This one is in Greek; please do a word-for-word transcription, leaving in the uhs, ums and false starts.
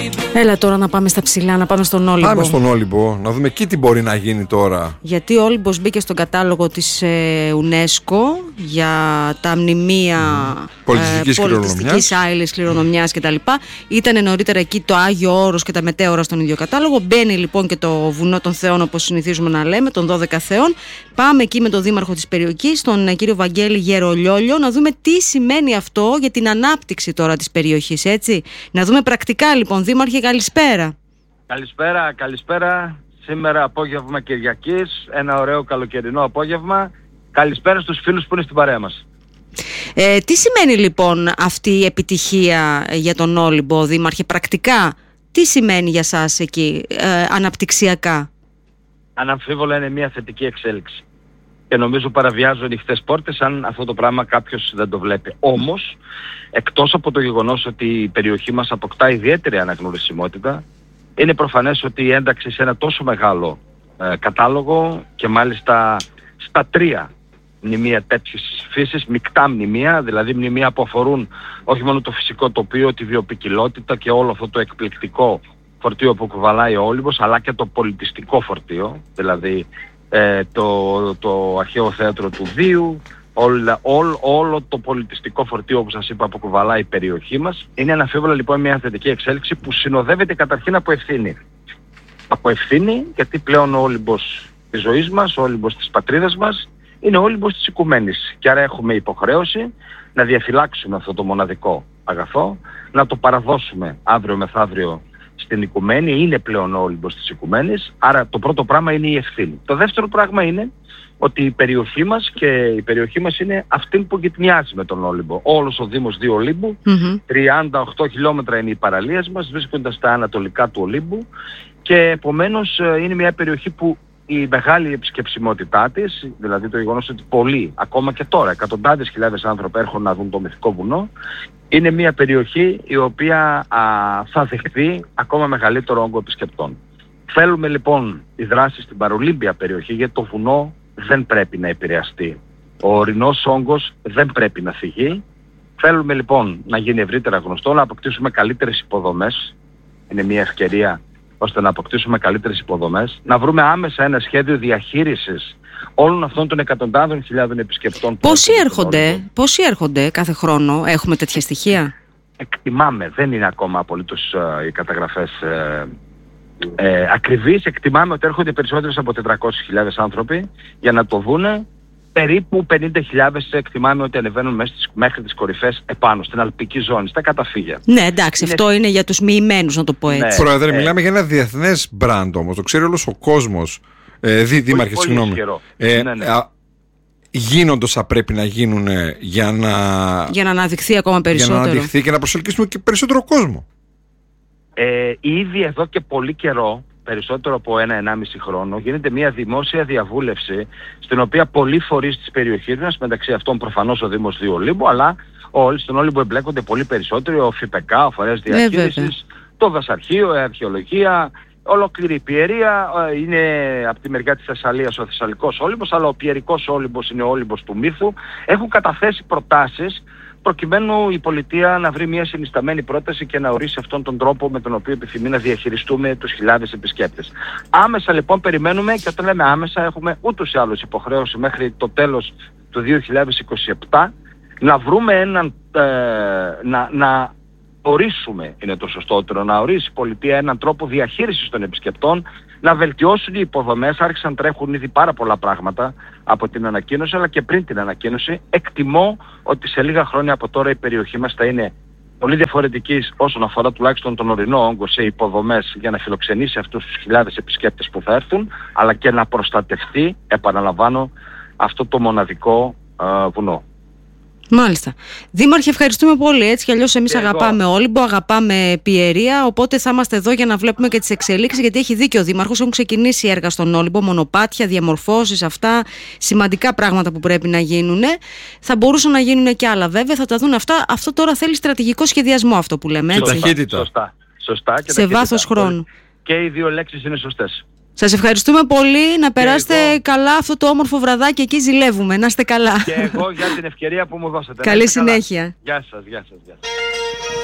Έλα τώρα να πάμε στα ψηλά, να πάμε στον Όλυμπο. Πάμε στον Όλυμπο, να δούμε εκεί τι μπορεί να γίνει τώρα. Γιατί ο Όλυμπος μπήκε στον κατάλογο της ε, UNESCO για τα μνημεία mm. πολιτιστικής, ε, πολιτιστικής άειλης, κληρονομιάς κτλ. Ήταν νωρίτερα εκεί το Άγιο Όρος και τα Μετέωρα στον ίδιο κατάλογο. Μπαίνει λοιπόν και το βουνό των Θεών, όπως συνηθίζουμε να λέμε, των δώδεκα Θεών. Πάμε εκεί με τον δήμαρχο της περιοχής, τον ε, κύριο Βαγγέλη Γερολιόλιο, να δούμε τι σημαίνει αυτό για την ανάπτυξη τώρα της περιοχής, έτσι. Να δούμε πρακτικά λοιπόν, δήμαρχε, καλησπέρα. Καλησπέρα, καλησπέρα. Σήμερα απόγευμα Κυριακής, ένα ωραίο καλοκαιρινό απόγευμα. Καλησπέρα στους φίλους που είναι στην παρέα μας. Ε, τι σημαίνει λοιπόν αυτή η επιτυχία για τον Όλυμπο, δήμαρχε, πρακτικά? Τι σημαίνει για σας εκεί, ε, αναπτυξιακά? Αναμφίβολα είναι μια θετική εξέλιξη. Και νομίζω παραβιάζω ανοιχτές πόρτες αν αυτό το πράγμα κάποιος δεν το βλέπει. Όμως, εκτός από το γεγονός ότι η περιοχή μας αποκτά ιδιαίτερη αναγνωρισιμότητα, είναι προφανές ότι η ένταξη σε ένα τόσο μεγάλο ε, κατάλογο και μάλιστα στα τρία μνημεία τέτοιες φύσης, μεικτά μνημεία, δηλαδή μνημεία που αφορούν όχι μόνο το φυσικό τοπίο, τη βιοποικιλότητα και όλο αυτό το εκπληκτικό φορτίο που κουβαλάει ο Όλυμπος, αλλά και το πολιτιστικό φορτίο, δηλαδή ε, το, το αρχαίο θέατρο του Βίου, Όλο, όλο, όλο το πολιτιστικό φορτίο, όπως σας είπα, που κουβαλάει η περιοχή μας. Είναι αναμφίβολα λοιπόν μια θετική εξέλιξη που συνοδεύεται καταρχήν από ευθύνη. Από ευθύνη, γιατί πλέον ο Όλυμπος της ζωής μας, ο Όλυμπος της πατρίδας μας, είναι ο Όλυμπος της οικουμένης. Και άρα έχουμε υποχρέωση να διαφυλάξουμε αυτό το μοναδικό αγαθό, να το παραδώσουμε αύριο μεθαύριο στην οικουμένη. Είναι πλέον ο Όλυμπος της οικουμένης, άρα το πρώτο πράγμα είναι η ευθύνη. Το δεύτερο πράγμα είναι ότι η περιοχή μας και η περιοχή μας είναι αυτή που γειτονιάζει με τον Όλυμπο. Όλος ο Δήμος Δύο Ολύμπου, mm-hmm. τριάντα οκτώ χιλιόμετρα είναι οι παραλίες μας, βρίσκονται στα ανατολικά του Ολύμπου και επομένως είναι μια περιοχή που η μεγάλη επισκεψιμότητά της, δηλαδή το γεγονός ότι πολλοί, ακόμα και τώρα, εκατοντάδες χιλιάδες άνθρωποι έρχονται να δουν το μυθικό βουνό, είναι μια περιοχή η οποία α, θα δεχθεί ακόμα μεγαλύτερο όγκο επισκεπτών. Θέλουμε λοιπόν η δράση στην παρολύμπια περιοχή, γιατί το βουνό δεν πρέπει να επηρεαστεί. Ο ορεινός όγκος δεν πρέπει να φυγεί. Θέλουμε λοιπόν να γίνει ευρύτερα γνωστό, να αποκτήσουμε καλύτερες υποδομές. Είναι μια ευκαιρία ώστε να αποκτήσουμε καλύτερες υποδομές. Να βρούμε άμεσα ένα σχέδιο διαχείρισης όλων αυτών των εκατοντάδων χιλιάδων επισκεπτών. Πόσοι έρχονται, πόσοι έρχονται κάθε χρόνο, έχουμε τέτοια στοιχεία? Εκτιμάμε, δεν είναι ακόμα απολύτως uh, οι καταγραφές uh, Ε, ακριβής, εκτιμάμε ότι έρχονται περισσότερες από τετρακόσιες χιλιάδες άνθρωποι για να το δούνε. Περίπου πενήντα χιλιάδες εκτιμάμε ότι ανεβαίνουν μέχρι τις, μέχρι τις κορυφές επάνω, στην αλπική ζώνη, στα καταφύγια. Ναι, εντάξει, είναι... αυτό είναι για τους μοιημένους, να το πω έτσι. Ναι, Πρόεδρε, ε... μιλάμε για ένα διεθνές μπραντ όμως, το ξέρει όλος ο κόσμος. Ε, δι, δήμαρχε, συγγνώμη. Ε, ναι, ναι. Α, γίνονται όσα πρέπει να γίνουν για να... για να αναδειχθεί ακόμα περισσότερο. Για να αναδειχθεί και να προσελκύσουμε και περισσότερο κόσμο. Ε, ήδη εδώ και πολύ καιρό, περισσότερο από ένα ενάμιση χρόνο, γίνεται μια δημόσια διαβούλευση στην οποία πολλοί φορείς της περιοχής μας, μεταξύ αυτών προφανώς ο Δήμος Δύο Ολύμπου, αλλά όλοι στον Όλυμπο εμπλέκονται πολύ περισσότερο, ο ΦΥΠΕΚΑ, ο Φορέας Διαχείρισης, το Δασαρχείο, η Αρχαιολογία, ολόκληρη η Πιερία. Είναι από τη μεριά της Θεσσαλίας ο Θεσσαλικός Όλυμπος, αλλά ο Πιερικός Όλυμπος είναι ο Όλυμπος του μύθου. Έχουν καταθέσει προτάσεις προκειμένου η πολιτεία να βρει μια συνισταμένη πρόταση και να ορίσει αυτόν τον τρόπο με τον οποίο επιθυμεί να διαχειριστούμε τους χιλιάδες επισκέπτες. Άμεσα λοιπόν περιμένουμε, και όταν λέμε άμεσα έχουμε ούτως ή άλλως υποχρέωση μέχρι το τέλος του δύο χιλιάδες είκοσι επτά να βρούμε έναν, ε, να, να ορίσουμε, είναι το σωστότερο, να ορίσει η πολιτεία έναν τρόπο διαχείρισης των επισκεπτών, να βελτιώσουν οι υποδομές. Άρχισαν να τρέχουν ήδη πάρα πολλά πράγματα από την ανακοίνωση, αλλά και πριν την ανακοίνωση. Εκτιμώ ότι σε λίγα χρόνια από τώρα η περιοχή μας θα είναι πολύ διαφορετική όσον αφορά τουλάχιστον τον ορεινό όγκο σε υποδομές για να φιλοξενήσει αυτούς τους χιλιάδες επισκέπτες που θα έρθουν, αλλά και να προστατευτεί, επαναλαμβάνω, αυτό το μοναδικό α, βουνό. Μάλιστα. Δήμαρχε, ευχαριστούμε πολύ. Έτσι κι αλλιώς εμείς αγαπάμε Όλυμπο, αγαπάμε Πιερία, οπότε θα είμαστε εδώ για να βλέπουμε και τις εξελίξεις, γιατί έχει δίκιο ο Δήμαρχος. Έχουν ξεκινήσει έργα στον Όλυμπο, μονοπάτια, διαμορφώσεις, αυτά σημαντικά πράγματα που πρέπει να γίνουν. Θα μπορούσαν να γίνουν και άλλα βέβαια, θα τα δουν αυτά. Αυτό τώρα θέλει στρατηγικό σχεδιασμό, αυτό που λέμε. Έτσι. Και ταχύτητα. Σωστά. Σωστά και σε βάθος χρόνου. Και οι δύο λέξεις είναι σωστές. Σας ευχαριστούμε πολύ. Να περάσετε εγώ... καλά αυτό το όμορφο βραδάκι. Εκεί ζηλεύουμε. Να είστε καλά. Και εγώ για την ευκαιρία που μου δώσατε. Καλή συνέχεια. Γεια σας, γεια σας, γεια σας.